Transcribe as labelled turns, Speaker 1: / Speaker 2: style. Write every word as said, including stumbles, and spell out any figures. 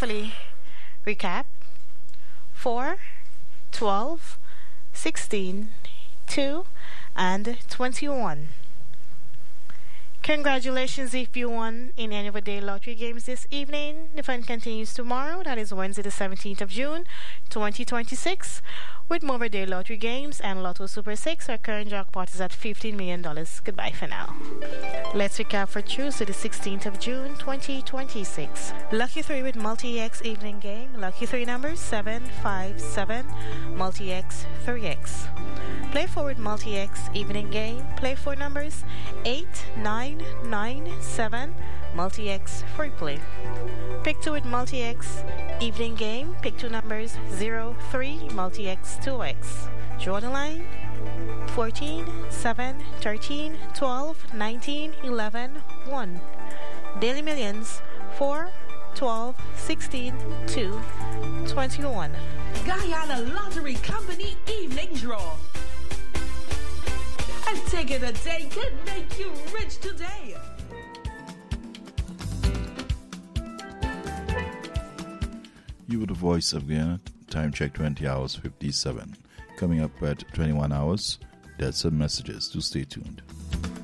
Speaker 1: carefully. Recap. four, twelve, sixteen, two, and twenty-one. Congratulations if you won in any of the day lottery games this evening. The fun continues tomorrow, that is Wednesday the seventeenth of June, twenty twenty-six, with more day lottery games and Lotto Super six. Our current jackpot is at fifteen million dollars. Goodbye for now. Let's recap for Tuesday the sixteenth of June, twenty twenty-six. Lucky three with Multi-X evening game. Lucky three numbers seven five seven, Multi-X three X. Play four with Multi-X evening game. Play four numbers eight nine nine seven, Multi-X free play. Pick two with Multi-X evening game. Pick two numbers zero three, Multi-X two X. Draw the line fourteen, seven, thirteen, twelve, nineteen, eleven, one. Daily Millions four, twelve, sixteen, two, twenty-one.
Speaker 2: Guyana Lottery Company evening draw. A ticket a day could make you rich today.
Speaker 3: You were the voice of Guyana. Time check twenty hours fifty-seven. Coming up at twenty-one hours, there's some messages. Do stay tuned.